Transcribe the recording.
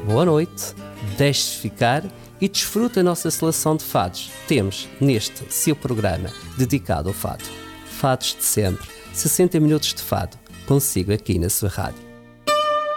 boa noite, deixe-se ficar e desfruta a nossa seleção de fados. Temos neste seu programa dedicado ao fado. Fados de sempre, 60 minutos de fado, consigo aqui na sua rádio.